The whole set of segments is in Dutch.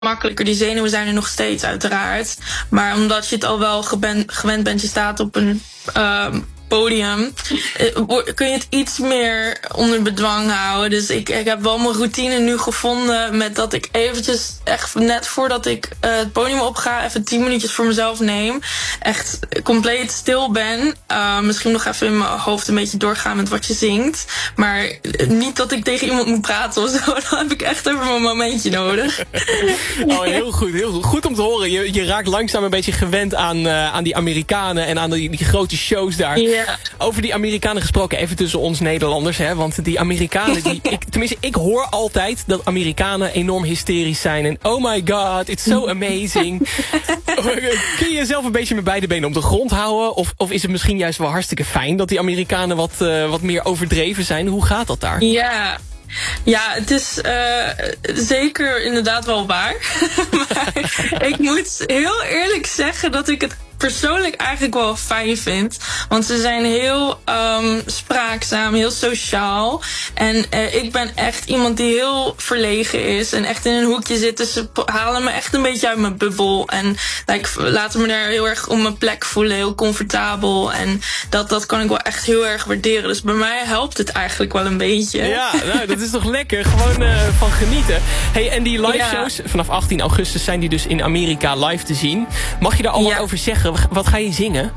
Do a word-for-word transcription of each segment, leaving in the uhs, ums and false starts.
makkelijker. Die zenuwen zijn er nog steeds, uiteraard. Maar omdat je het al wel geben, gewend bent, je staat op een uh, podium, kun je het iets meer onder bedwang houden. Dus ik, ik heb wel mijn routine nu gevonden met dat ik eventjes, echt net voordat ik uh, het podium opga, even tien minuutjes voor mezelf neem. Echt compleet stil ben. Uh, misschien nog even in mijn hoofd een beetje doorgaan met wat je zingt. Maar niet dat ik tegen iemand moet praten of zo. Dan heb ik echt even mijn momentje nodig. Oh, heel goed, heel goed. Goed om te horen. Je, je raakt langzaam een beetje gewend aan, uh, aan die Amerikanen en aan die, die grote shows daar. Ja. Over die Amerikanen gesproken, even tussen ons Nederlanders, hè, want die Amerikanen, die, ik, tenminste, ik hoor altijd dat Amerikanen enorm hysterisch zijn en oh my god, it's so amazing. Kun je jezelf een beetje met beide benen op de grond houden? Of, of is het misschien juist wel hartstikke fijn dat die Amerikanen wat, uh, wat meer overdreven zijn? Hoe gaat dat daar? Ja. Ja, het is uh, zeker inderdaad wel waar. Maar ik moet heel eerlijk zeggen dat ik het persoonlijk eigenlijk wel fijn vind. Want ze zijn heel um, spraakzaam, heel sociaal. En uh, ik ben echt iemand die heel verlegen is en echt in een hoekje zit. Dus ze halen me echt een beetje uit mijn bubbel. En like, laten me daar heel erg op mijn plek voelen, heel comfortabel. En dat, dat kan ik wel echt heel erg waarderen. Dus bij mij helpt het eigenlijk wel een beetje. Ja, nou, dat is toch lekker. Gewoon uh, van genieten. Hey, en die live shows, ja. Vanaf achttien augustus zijn die dus in Amerika live te zien. Mag je daar al ja. wat over zeggen? Wat ga je zingen?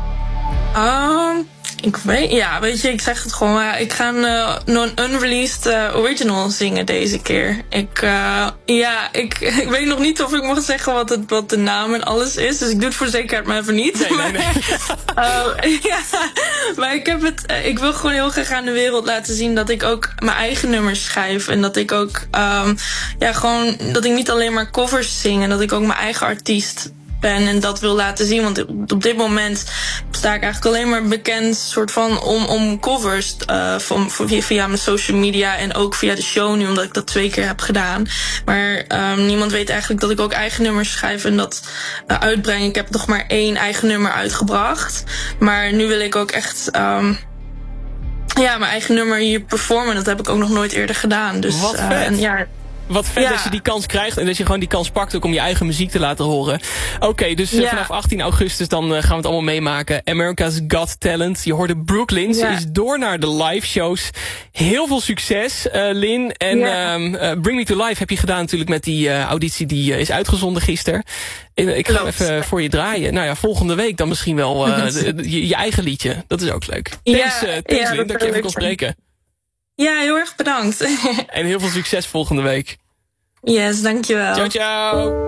Um, ik weet, ja, weet je, ik zeg het gewoon. Uh, ik ga een uh, unreleased uh, original zingen deze keer. Ik, uh, ja, ik, ik weet nog niet of ik mag zeggen wat, het, wat de naam en alles is. Dus ik doe het voor zekerheid maar even niet. Nee, nee, nee. Maar, uh, ja, maar ik heb het, uh, ik wil gewoon heel graag aan de wereld laten zien dat ik ook mijn eigen nummers schrijf. En dat ik ook, um, ja, gewoon, dat ik niet alleen maar covers zing. En dat ik ook mijn eigen artiest ben en dat wil laten zien. Want op dit moment sta ik eigenlijk alleen maar bekend soort van om, om covers uh, van, via, via mijn social media en ook via de show nu, omdat ik dat twee keer heb gedaan. Maar um, niemand weet eigenlijk dat ik ook eigen nummers schrijf en dat uh, uitbreng. Ik heb nog maar één eigen nummer uitgebracht. Maar nu wil ik ook echt um, ja, mijn eigen nummer hier performen. Dat heb ik ook nog nooit eerder gedaan. Dus, wat vet. Uh, en ja, Wat vet ja. dat je die kans krijgt en dat je gewoon die kans pakt ook om je eigen muziek te laten horen. Oké, okay, dus uh, ja. vanaf achttien augustus dan uh, gaan we het allemaal meemaken. America's Got Talent. Je hoorde Brooklyn. Ze ja. is door naar de live shows. Heel veel succes, uh, Lynn. En ja. um, uh, Bring Me To Life heb je gedaan natuurlijk met die uh, auditie die uh, is uitgezonden gisteren. Uh, ik ga hem even voor je draaien. Nou ja, volgende week dan misschien wel uh, de, de, je, je eigen liedje. Dat is ook leuk. Thanks, uh, thanks ja, Lynn, dat, dat je even kon spreken. Ja, heel erg bedankt. En heel veel succes volgende week. Yes, dankjewel. Ciao, ciao.